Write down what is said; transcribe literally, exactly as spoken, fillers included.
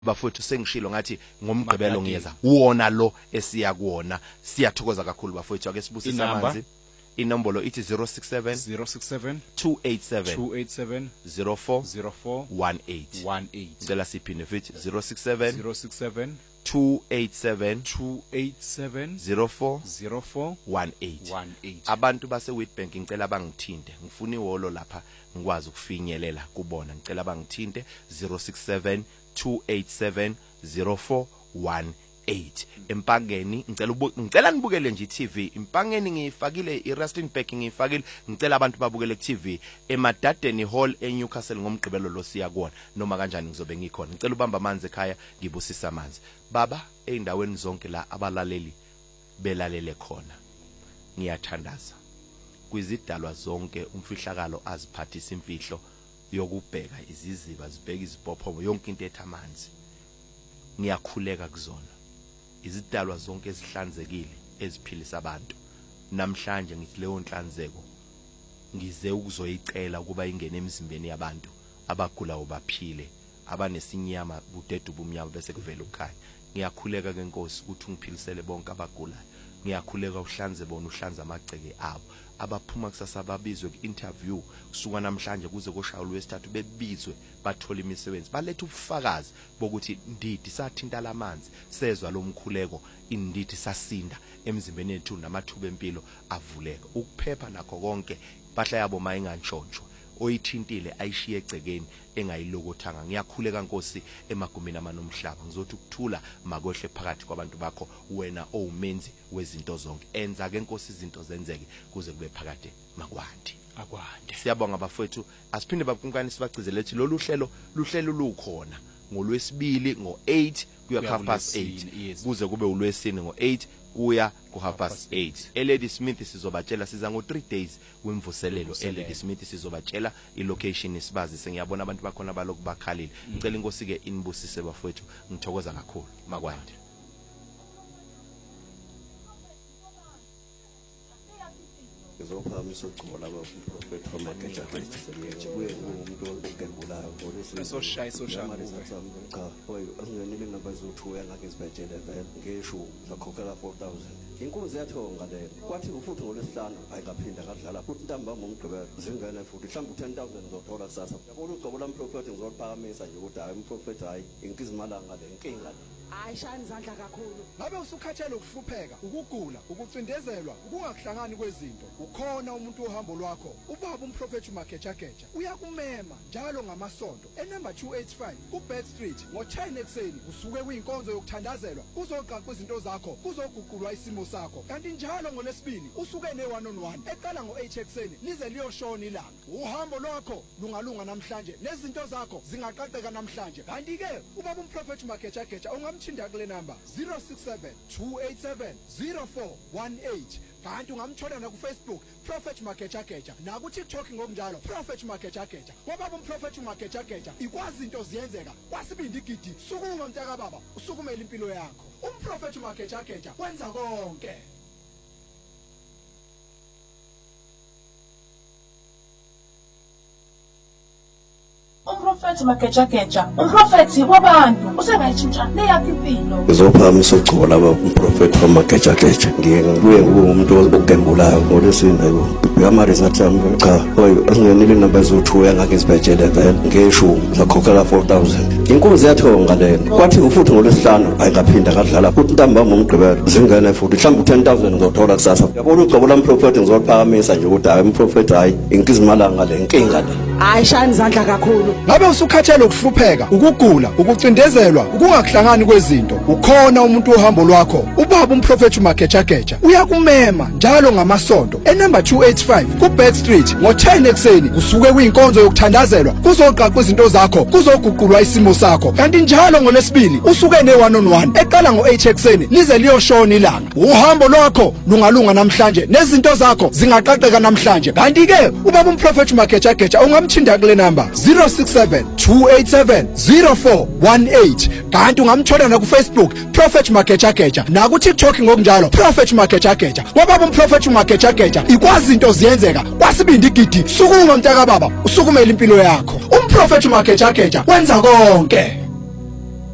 Bafowethu sengishilo ngathi ngomgqibelo ngiyeza wona lo esiya kuona siyathokoza kakhulu bafowethu ake sibusisa amanzi inombolo ithi zero six seven zero six seven two eight seven two eight seven zero four zero four one eight one eight ngicela siphinde futhi zero six seven zero six seven two eight seven two eight seven zero four zero four one eight one eight. Abantu base Witbank ngicela bangithinte ngifuna ihholo lapha ngikwazi ukufinyelela kubona ngicela bangithinte zero six seven two eight seven zero four one eight. Empangeni ngicela ngicela nibukele nje i-T V impangeni ngiyifakile iRustenburg ngiyifakile ngicela abantu babukele ku-T V eMadadeni Hall eNewcastle ngomgqibelo lo siya kuona noma kanjani ngizobe ngikhona ngicela ubamba amanzi ekhaya ngibusisa amanzi baba eindaweni zonke la abalaleli belalele khona ngiyathandaza kwizidalwa zonke umfihlakalo aziphathisa imfihlo yokubheka iziziba zibheka izibophobo yonke into etha amanzi ngiyakhuleka kuzona izidalwa zonke ezihlanzekile eziphilisa abantu namhlanje ngithi leyo nhlanzeko ngize ukuzoyicela ukuba ingene emzimbeni yabantu abagula obaphile abanesinyama budedu bumnyama bese kuvela ukukhanya ngiyakhuleka ke Nkosi ukuthi ungiphilisele bonke abagulayo ngiyakhuleka uhlanze bona uhlanza amagceke abo abaphuma kusasa babizwe ku-interview kusuka namhlanje kuze koshaya lwesithathu bebizwe bathola imisebenzi balethe ubufakazi bokuthi ndidi sathinta lamanzi sezwa lo mkhuleko indidi sasinda emzimbeni yethu namathuba empilo avuleka ukuphepha nakho konke bahla yabo mayingantshontshwa oyithintile ayishiye egcekeni engayilokothanga ngiyakhuleka Nkosi emagumeni amanomhlaba ngizothi ukuthula makohle phakathi kwabantu bakho wena owumenzi wezinto zonke enza ke Nkosi izinto zenzeke kuze kube phakade makwandi akwande siyabonga bafowethu asiphinde babunkani sibagcizele lethi lolu hlelo luhlelo lukhona ngolwesibili ngo eight kuya half past eight kuze kube ulwesine ngo eight kuya ku half past eight eLady Smith sizobatshela siza ngo three days wemvuselelo eLady Smith sizobatshela ilocation isibazi sengiyabona abantu bakhona baloku bakhalile ngicela Inkosi ke inibusise bafowethu ngithokoza kakhulu makwande Ngizophamisa ucingo laba uProfeti Mageja kuye umuntu ogembulayo esoshaya esoshaya cha boy asingenile number zo-two engake sibetshele vele ngesho zakhokhela four thousand inkunzi yathonga le kwathi ufuthi ngolesihlanu ayikaphinda kadlala futhi ntambama umgqibelo zingene futhi mhlawumbe ten thousand ngizothola kusasa yabona ugcobo lami Prophet ngizoliphakamisa nje ukuthi hayi uProfeti hayi inkizimalanga le inkinga le ayishani izandla kakhulu ngabe usukhathele ukuhlupheka ukugula ukucindezelwa ukungakuhlangani kwezinto ukhona umuntu ohambo lwakho ubaba umProfeti Magejageja uyakumema njalo ngamasonto enumber two eighty-five kuBed Street ngo ten ekseni usuke kuyinkonzo yokuthandazelwa kuzoqaqwa izinto zakho kuzoguqulwa isimo sakho kanti njalo ngolesibili usuke ne-one on one eqala ngo eight ekseni lize liyoshona ilanga uhambo lwakho lungalunga namhlanje nezinto zakho zingaqaqeka namhlanje kanti ke ubaba umProfeti Magejageja ungamthinda kule number zero six seven two eight seven zero four one eight kanti ungamthola na ku Facebook Prophet Magejageja na ku TikTok ngokunjalo Prophet Magejageja wababa umProfeti Magejageja ikwazi into ziyenzeka wasibindi igidi sukuma mntaka baba usukumela impilo yakho umProfeti Magejageja wenza konke umProfeti Magejageja umProfeti wabantu usengayitshintsha neyakhe impilo ngizophamisa ucingo laba uProfeti Magejageja ngiye umuntu ogembulayo ngolesine yebo yamarizatha cha boy asingenile number zo-two engake sibetshele vele ngesho zakhokhela four thousand inkunzi yathonga le kwathi ufuthi ngolesihlanu ayikaphinda kadlala futhi ntambama umgqibelo zingene futhi mhlawumbe ten thousand ngizothola kusasa yabona ugcobo lami Prophet ngizoliphakamisa nje ukuthi hayi uProfeti hayi inkizimalanga le inkinga le ayishani izandla kakhulu ngabe usukhathele ukuhlupheka ukugula ukucindezelwa ukungakuhlangani kwezinto ukhona umuntu ohambo lwakho ubaba umProfeti Magejageja uyakumema njalo ngamasonto enumber two eighty-five kuBed Street ngo ten ekseni usuke kuyinkonzo yokuthandazelwa kuzoqaqwa izinto zakho kuzoguqulwa isimo sakho kanti njalo ngolesibili usuke ne-one on one eqala ngo eight ekseni lize liyoshona ilanga uhambo lwakho lungalunga namhlanje nezinto zakho zingaqaqeka namhlanje kanti ke ubaba umProfeti Magejageja ungamthinda kule number zero six seven two eight seven zero four one eight kanti ungamthola na ku Facebook Prophet Magejageja na ku TikTok ngokunjalo Prophet Magejageja wababa umProfeti Magejageja ikwazi into ziyenzeka wasibindi igidi sukuma mntaka baba usukumela impilo yakho umProfeti Magejageja wenza konke